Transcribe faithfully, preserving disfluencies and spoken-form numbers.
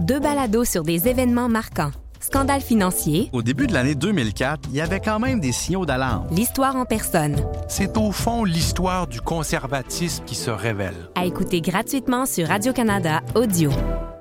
Deux balados sur des événements marquants. Scandale financier. Au début de l'année deux mille quatre, il y avait quand même des signaux d'alarme. L'histoire en personne. C'est au fond l'histoire du conservatisme qui se révèle. À écouter gratuitement sur Radio-Canada Audio.